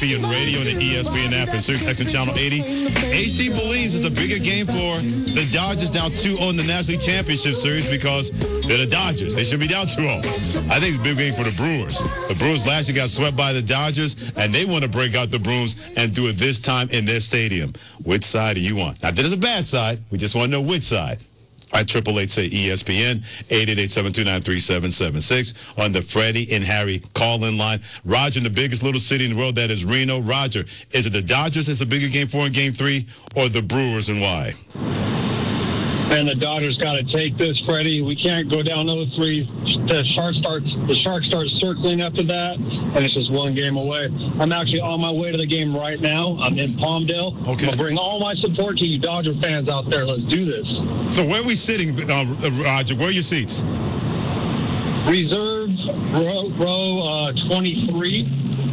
ESPN Radio and the ESPN app and SiriusXM Channel 80. HD believes it's a bigger game for the Dodgers now 2-0 in the National League Championship Series because they're the Dodgers. They should be down 2-0. I think it's a big game for the Brewers. The Brewers last year got swept by the Dodgers, and they want to break out the brooms and do it this time in their stadium. Which side do you want? Not that it's a bad side. We just want to know which side. All right, 888-SAY ESPN, 888-729-3776 on the Freddie and Harry call-in line. Roger, in the biggest little city in the world, that is Reno. Roger, is it the Dodgers that's a bigger game for in Game 3 or the Brewers, and why? And the Dodgers got to take this, Freddie. We can't go down 0-3. The Sharks start circling after that, and it's just one game away. I'm actually on my way to the game right now. I'm in Palmdale. Okay. I'm going to bring all my support to you Dodger fans out there. Let's do this. So where are we sitting, Roger? Where are your seats? Reserve row 23.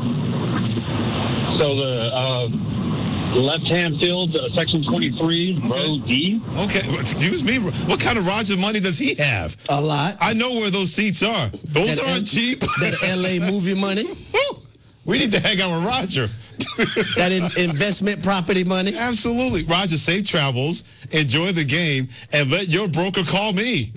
So the left-hand field, section 23, row D. Okay, excuse me. What kind of Roger money does he have? A lot. I know where those seats are. Those aren't cheap. That LA movie money. We need to hang out with Roger. That investment property money. Absolutely. Roger, safe travels. Enjoy the game, and let your broker call me.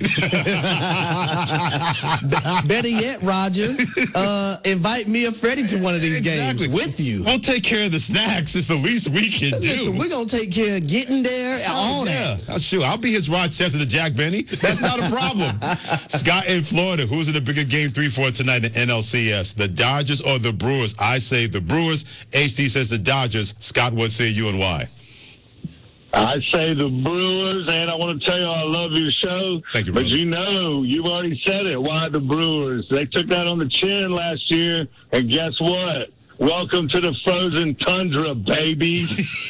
Better yet, Roger, invite me or Freddie to one of these games with you. We'll take care of the snacks. It's the least we can do. Listen, we're going to take care of getting there and all that. Sure. I'll be his Rochester to Jack Benny. That's not a problem. Scott in Florida, who's in the bigger Game 3 for tonight in NLCS? The Dodgers or the Brewers? I say the Brewers. HD says the Dodgers. Scott, what say you and why? I say the Brewers, and I want to tell you I love your show. Thank you, but brother. you know, you've already said it. Why the Brewers? They took that on the chin last year, and guess what? Welcome to the frozen tundra, baby.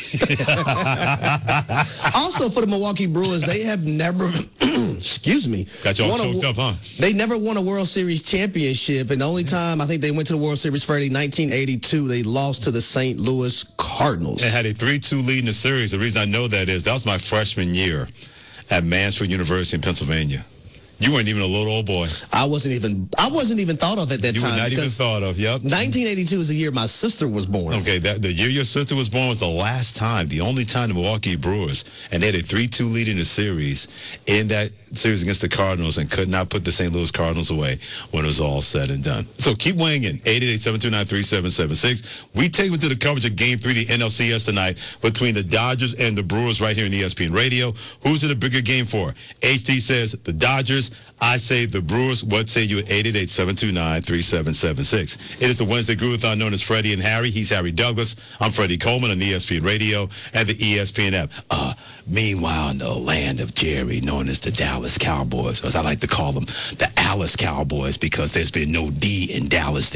Also, for the Milwaukee Brewers, they have never, excuse me. Got you all choked up, huh? They never won a World Series championship, and the only time I think they went to the World Series, Freddie, 1982, they lost to the St. Louis Cardinals. They had a 3-2 lead in the series. The reason I know that is that was my freshman year at Mansfield University in Pennsylvania. You weren't even a little old boy. I wasn't even thought of at that You time. were not even thought of, yep. 1982 is the year my sister was born. Okay, the year your sister was born was the last time, the only time the Milwaukee Brewers, and they had a 3-2 lead in the series in that series against the Cardinals and could not put the St. Louis Cardinals away when it was all said and done. So keep weighing in, 888-729-3776. We take you to the coverage of Game 3, the NLCS tonight, between the Dodgers and the Brewers right here on ESPN Radio. Who's it a bigger game for? HD says the Dodgers. I say the Brewers. What say you at 888-729-3776? It is the Wednesday Groove-a-thon known as Freddie and Harry. He's Harry Douglas. I'm Freddie Coleman on ESPN Radio and the ESPN app. Meanwhile, in the land of Jerry, known as the Dallas Cowboys, or as I like to call them, the Alice Cowboys, because there's been no D in Dallas